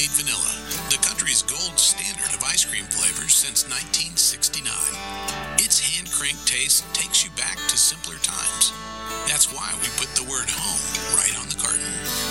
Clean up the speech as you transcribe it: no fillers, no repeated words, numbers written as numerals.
homemade vanilla, the country's gold standard of ice cream flavors since 1969. Its hand-cranked taste takes you back to simpler times. That's why we put the word home right on the carton.